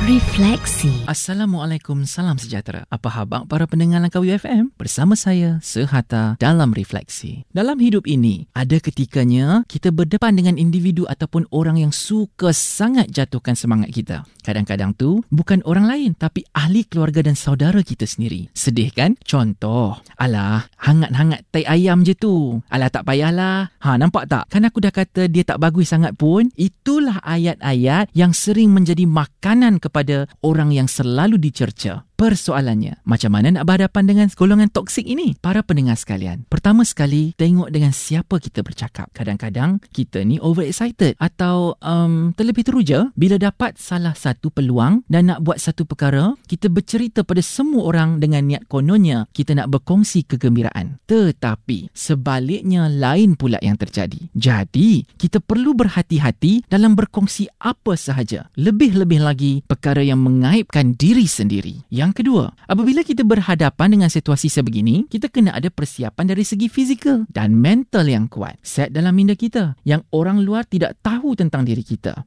Refleksi. Assalamualaikum, salam sejahtera. Apa khabar para pendengar Langkawi FM? Bersama saya, Sehatta dalam Refleksi. Dalam hidup ini, ada ketikanya kita berdepan dengan individu ataupun orang yang suka sangat jatuhkan semangat kita. Kadang-kadang tu bukan orang lain, tapi ahli keluarga dan saudara kita sendiri. Sedih kan? Contoh, alah, hangat-hangat tai ayam je tu. Alah, tak payahlah. Nampak tak? Kan aku dah kata dia tak bagus sangat pun. Itulah ayat-ayat yang sering menjadi makanan kepada orang yang selalu dicerca. Persoalannya, macam mana nak berhadapan dengan golongan toksik ini? Para pendengar sekalian, pertama sekali, tengok dengan siapa kita bercakap. Kadang-kadang, kita ni overexcited atau terlebih teruja bila dapat salah satu peluang dan nak buat satu perkara, kita bercerita pada semua orang dengan niat kononnya kita nak berkongsi kegembiraan. Tetapi, sebaliknya lain pula yang terjadi. Jadi, kita perlu berhati-hati dalam berkongsi apa sahaja. Lebih-lebih lagi, perkara yang mengaibkan diri sendiri. Yang kedua, apabila kita berhadapan dengan situasi sebegini, kita kena ada persiapan dari segi fizikal dan mental yang kuat. Set dalam minda kita yang orang luar tidak tahu tentang diri kita.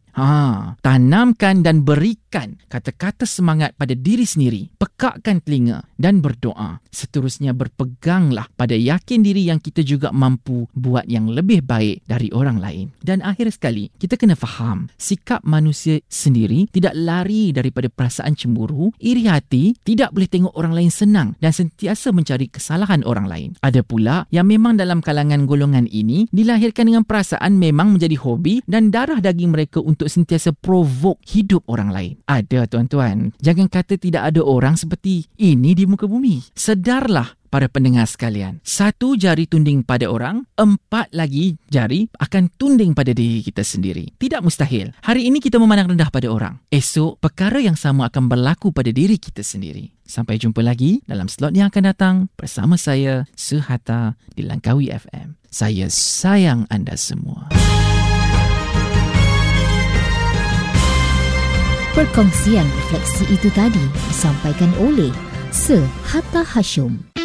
Tanamkan dan berikan kata-kata semangat pada diri sendiri. Pekakkan telinga dan berdoa. Seterusnya berpeganglah pada yakin diri yang kita juga mampu buat yang lebih baik dari orang lain. Dan akhir sekali, kita kena faham sikap manusia sendiri tidak lari daripada perasaan cemburu, iri hati, tidak boleh tengok orang lain senang dan sentiasa mencari kesalahan orang lain. Ada pula yang memang dalam kalangan golongan ini dilahirkan dengan perasaan memang menjadi hobi dan darah daging mereka untuk sentiasa provoke hidup orang lain. Ada tuan-tuan. Jangan kata tidak ada orang seperti ini di muka bumi. Sedarlah para pendengar sekalian. 1 jari tunding pada orang, 4 lagi jari akan tunding pada diri kita sendiri. Tidak mustahil. Hari ini kita memandang rendah pada orang. Esok, perkara yang sama akan berlaku pada diri kita sendiri. Sampai jumpa lagi dalam slot yang akan datang bersama saya, Sehatta di Langkawi FM. Saya sayang anda semua. Perkongsian refleksi itu tadi disampaikan oleh Sehatta Hashim.